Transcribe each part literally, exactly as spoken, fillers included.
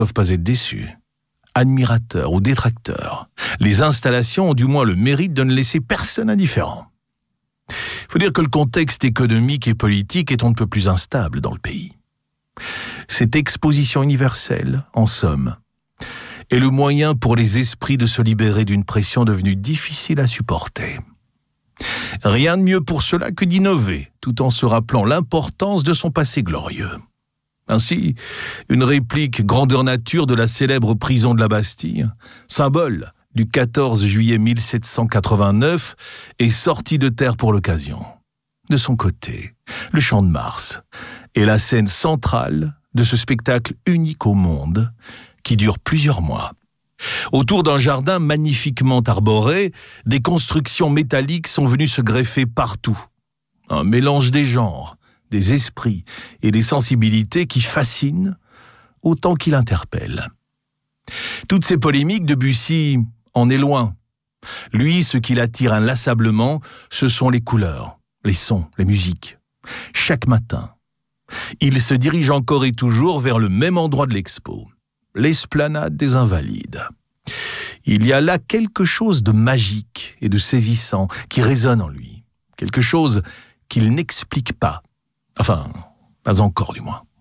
peuvent pas être déçus. Admirateurs ou détracteurs, les installations ont du moins le mérite de ne laisser personne indifférent. Il faut dire que le contexte économique et politique est on ne peut plus instable dans le pays. Cette exposition universelle, en somme, est le moyen pour les esprits de se libérer d'une pression devenue difficile à supporter. Rien de mieux pour cela que d'innover, tout en se rappelant l'importance de son passé glorieux. Ainsi, une réplique grandeur nature de la célèbre prison de la Bastille, symbole du quatorze juillet mille sept cent quatre-vingt-neuf, est sortie de terre pour l'occasion. De son côté, le Champ de Mars est la scène centrale de ce spectacle unique au monde qui dure plusieurs mois. Autour d'un jardin magnifiquement arboré, des constructions métalliques sont venues se greffer partout. Un mélange des genres, des esprits et des sensibilités qui fascinent autant qu'il interpelle. Toutes ces polémiques, Debussy en est loin. Lui, ce qui l'attire inlassablement, ce sont les couleurs, les sons, les musiques. Chaque matin, il se dirige encore et toujours vers le même endroit de l'expo, l'esplanade des Invalides. Il y a là quelque chose de magique et de saisissant qui résonne en lui, quelque chose qu'il n'explique pas. Enfin, pas encore du moins.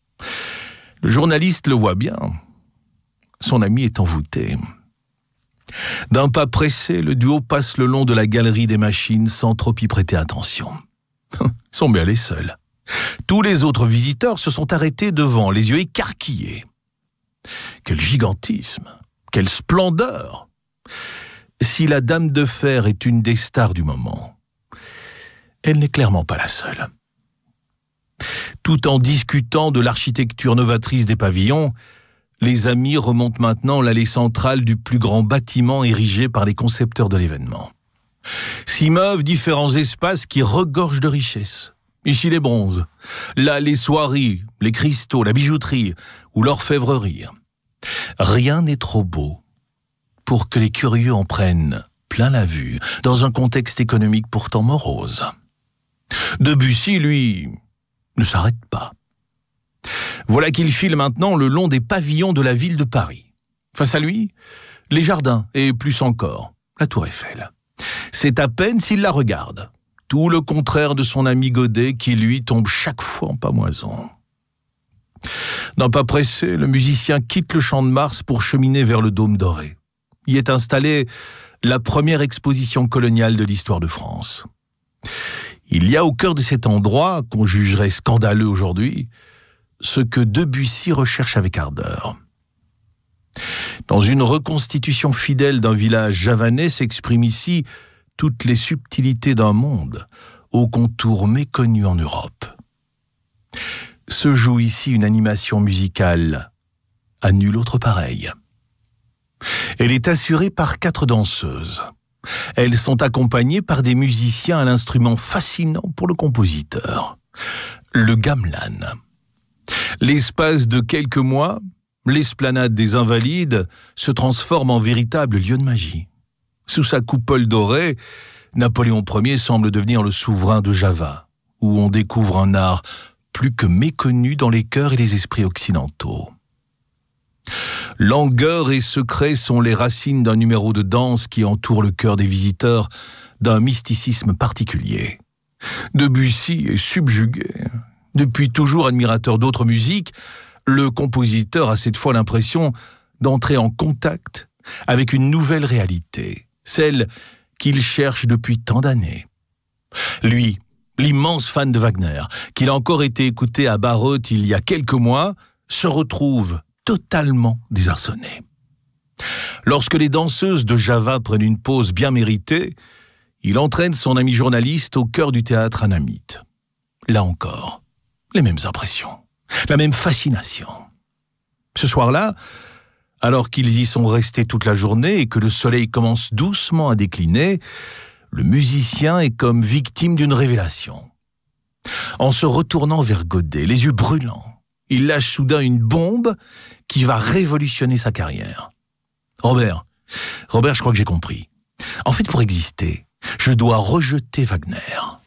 Le journaliste le voit bien. Son ami est envoûté. D'un pas pressé, le duo passe le long de la galerie des machines sans trop y prêter attention. Ils sont bien les seuls. Tous les autres visiteurs se sont arrêtés devant, les yeux écarquillés. Quel gigantisme! Quelle splendeur! Si la Dame de Fer est une des stars du moment, elle n'est clairement pas la seule. Tout en discutant de l'architecture novatrice des pavillons, les amis remontent maintenant l'allée centrale du plus grand bâtiment érigé par les concepteurs de l'événement. S'y meuvent différents espaces qui regorgent de richesses. Ici les bronzes, là les soieries, les cristaux, la bijouterie ou l'orfèvrerie. Rien n'est trop beau pour que les curieux en prennent plein la vue dans un contexte économique pourtant morose. Debussy, lui, ne s'arrête pas. Voilà qu'il file maintenant le long des pavillons de la ville de Paris. Face à lui, les jardins et plus encore, la Tour Eiffel. C'est à peine s'il la regarde. Tout le contraire de son ami Godet qui, lui, tombe chaque fois en pâmoison. D'un pas pressé, le musicien quitte le Champ de Mars pour cheminer vers le Dôme doré. Y est installée la première exposition coloniale de l'histoire de France. Il y a au cœur de cet endroit, qu'on jugerait scandaleux aujourd'hui, ce que Debussy recherche avec ardeur. Dans une reconstitution fidèle d'un village javanais s'expriment ici toutes les subtilités d'un monde aux contours méconnus en Europe. Se joue ici une animation musicale à nulle autre pareille. Elle est assurée par quatre danseuses. Elles sont accompagnées par des musiciens à l'instrument fascinant pour le compositeur, le gamelan. L'espace de quelques mois, l'esplanade des Invalides se transforme en véritable lieu de magie. Sous sa coupole dorée, Napoléon Ier semble devenir le souverain de Java, où on découvre un art plus que méconnu dans les cœurs et les esprits occidentaux. Langueur et secret sont les racines d'un numéro de danse qui entoure le cœur des visiteurs d'un mysticisme particulier. Debussy est subjugué. Depuis toujours admirateur d'autres musiques, le compositeur a cette fois l'impression d'entrer en contact avec une nouvelle réalité, celle qu'il cherche depuis tant d'années. Lui, l'immense fan de Wagner, qu'il a encore été écouté à Bayreuth il y a quelques mois, se retrouve totalement désarçonné. Lorsque les danseuses de Java prennent une pause bien méritée, il entraîne son ami journaliste au cœur du théâtre annamite. Là encore, les mêmes impressions, la même fascination. Ce soir-là, alors qu'ils y sont restés toute la journée et que le soleil commence doucement à décliner, le musicien est comme victime d'une révélation. En se retournant vers Godet, les yeux brûlants, il lâche soudain une bombe qui va révolutionner sa carrière. Robert, Robert, je crois que j'ai compris. En fait, pour exister, je dois rejeter Wagner.